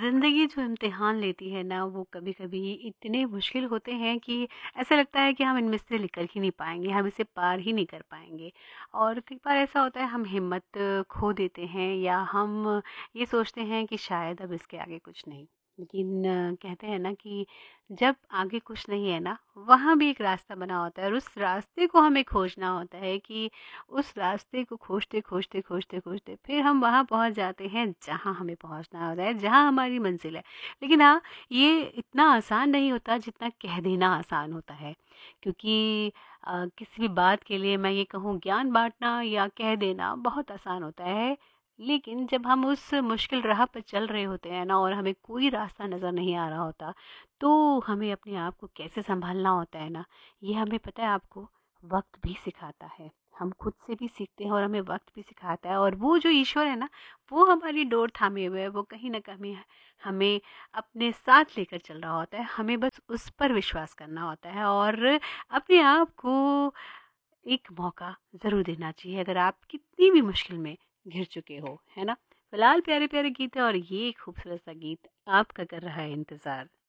ज़िंदगी जो इम्तिहान लेती है ना, वो कभी-कभी इतने मुश्किल होते हैं कि ऐसा लगता है कि हम इनमें से निकल ही नहीं पाएँगे, हम इसे पार ही नहीं कर पाएँगे। और कई बार ऐसा होता है, हम हिम्मत खो देते हैं या हम ये सोचते हैं कि शायद अब इसके आगे कुछ नहीं। लेकिन कहते हैं ना कि जब आगे कुछ नहीं है ना, वहाँ भी एक रास्ता बना होता है और उस रास्ते को हमें खोजना होता है कि उस रास्ते को खोजते, खोजते, खोजते, खोजते फिर हम वहाँ पहुँच जाते हैं जहाँ हमें पहुँचना होता है, जहाँ हमारी मंज़िल है। लेकिन हाँ, ये इतना आसान नहीं होता जितना कह देना आसान होता है। क्योंकि किसी भी बात के लिए मैं ये कहूँ, ज्ञान बाँटना या कह देना बहुत आसान होता है। लेकिन जब हम उस मुश्किल राह पर चल रहे होते हैं ना और हमें कोई रास्ता नज़र नहीं आ रहा होता, तो हमें अपने आप को कैसे सँभालना होता है ना, ये हमें पता है आपको, वक़्त भी सिखाता है। हम खुद से भी सीखते हैं और हमें वक़्त भी सिखाता है, और वो जो ईश्वर है ना, वो हमारी डोर थामे हुए है, वो कहीं न कहीं हमें अपने साथ लेकर चल रहा होता है। हमें बस उस पर विश्वास करना होता है और अपने आप को एक मौका ज़रूर देना चाहिए, अगर आप कितनी भी मुश्किल में घिर चुके हो, है ना? फिलहाल प्यारे-प्यारे गीत है और ये खूबसूरत सा गीत आपका कर रहा है इंतज़ार।